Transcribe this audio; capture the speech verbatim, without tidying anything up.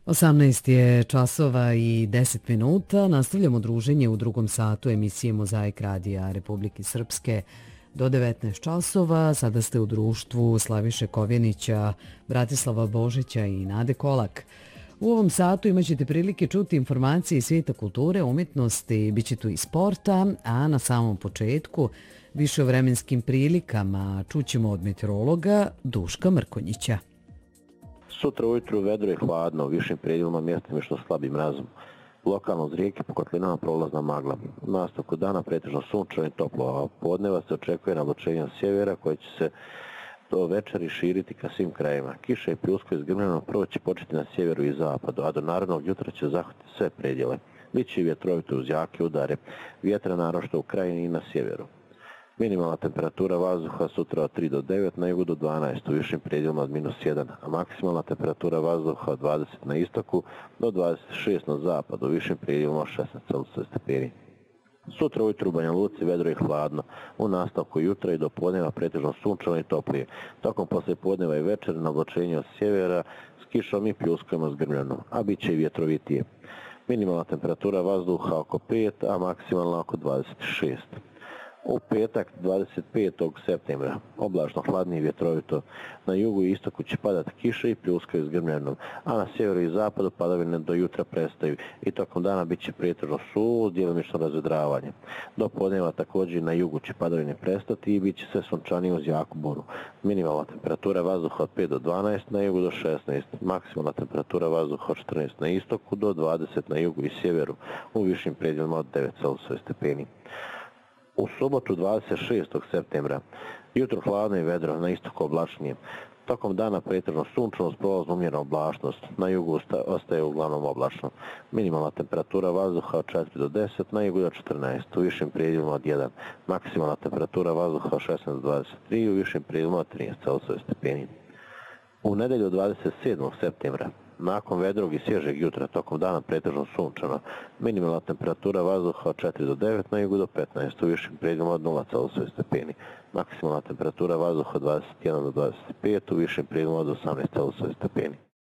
osamnaest je časova i deset minuta. Nastavljamo druženje u drugom satu emisije Mozaik radija Republike Srpske do devetnaest časova. Sada ste u društvu Slaviše Kovjenića, Bratislava Božića i Nade Kolak. U ovom satu imat ćete prilike čuti informacije iz svijeta kulture, umjetnosti, bit će tu i sporta, a na samom početku više o vremenskim prilikama čućemo od meteorologa Duška Mrkonjića. Sutra ujutru vedro je hladno, u višim predjelima mjestima što slabim mrazom. Lokalno uz rijeke po kotlinama prolazna magla. U nastavku dana pretežno sunčano i toplo, a podneva se očekuje nablačenja sjevera koje će se do večeri širiti ka svim krajima. Kiša i pljusko iz grmljenog prvo će početi na sjeveru i zapadu, a do narednog jutra će zahvatiti sve predjele. Biće i vjetrovito uz jake udare, vjetra naročito u krajini i na sjeveru. Minimalna temperatura vazduha sutra od tri do devet, na jugu do dvanaest, u višim predjelima od minus jedan, a maksimalna temperatura vazduha od dvadeset na istoku do dvadeset šest na zapadu, u višim predjelima od šesnaest stepeni. Sutra ujutru u Banja Luci vedro je hladno, u nastavku jutra i do podneva pretežno sunčano i toplije. Tokom poslije podneva i večer na oblačenju od sjevera s kišom i pljuskovima zgrmljenom, a bit će i vjetrovitije. Minimalna temperatura vazduha oko pet, a maksimalna oko dvadeset šest. U petak dvadeset petog septembra oblačno hladnije i vjetrovito. Na jugu i istoku će padati kiša i pljuska iz grmljenom, a na sjeveru i zapadu padavine do jutra prestaju i tokom dana bit će pretežno suvo, djelomično razvedravanje. Do podneva također na jugu će padavine prestati i bit će sve sunčanije uz jaku buru. Minimalna temperatura vazduha od pet do dvanaest, na jugu do šesnaest, maksimalna temperatura vazduha od četrnaest na istoku do dvadeset na jugu i sjeveru, u višim predjelima od devet stepeni. U subotu dvadeset šestog septembra jutro hladno i vedro, na istoku oblačnije. Tokom dana pretežno sunčano s prolaznom umjerena oblačnost, na jugu ostaje uglavnom oblačno. Minimalna temperatura vazduha od četiri do deset, na jugu do četrnaest, u višim predjelima od jedan. Maksimalna temperatura vazduha od šesnaest do dvadeset tri, u višim predjelima od trinaest stepeni. U nedelju dvadeset sedmog septembra, nakon vedrog i svježeg jutra, tokom dana pretežno sunčano, minimalna temperatura vazduha od četiri do devet, na jugu do petnaest, u višim predjelima od nula stepeni. Maksimalna temperatura vazduha od dvadeset jedan do dvadeset pet, u višim predjelima od osamnaest stepeni.